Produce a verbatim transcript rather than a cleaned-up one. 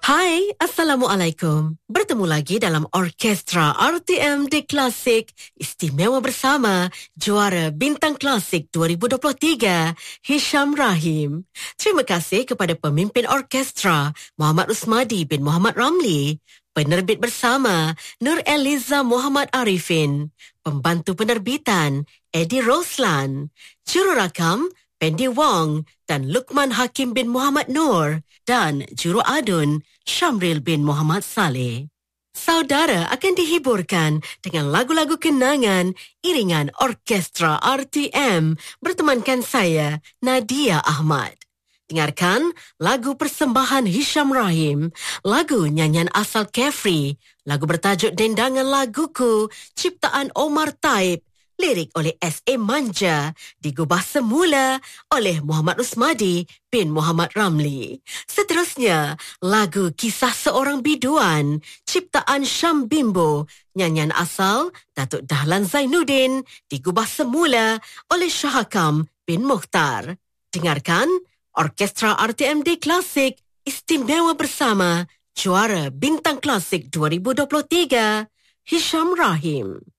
Hai, Assalamualaikum. Bertemu lagi dalam Orkestra R T M D Klasik istimewa bersama juara Bintang Klasik dua ribu dua puluh tiga, Hisham Rahim. Terima kasih kepada pemimpin orkestra Muhammad Usmadi bin Muhammad Ramli, penerbit bersama Nur Eliza Muhammad Arifin, pembantu penerbitan Eddie Roslan, jururakam Pendi Wong dan Lukman Hakim bin Muhammad Nur dan juru adun Syamril bin Muhammad Saleh. Saudara akan dihiburkan dengan lagu-lagu kenangan iringan Orkestra R T M bertemankan saya, Nadia Ahmad. Dengarkan lagu persembahan Hisham Rahim, lagu nyanyian asal Carefree, lagu bertajuk Dendangan Laguku, ciptaan Omar Taib, lirik oleh S A Manja, digubah semula oleh Muhammad Usmadi bin Muhammad Ramli. Seterusnya, lagu Kisah Seorang Biduan, ciptaan Syam Bimbo, nyanyian asal Datuk Dahlan Zainuddin, digubah semula oleh Syahakam bin Mukhtar. Dengarkan Orkestra R T M D Klasik istimewa bersama juara Bintang Klasik dua ribu dua puluh tiga, Hisham Rahim.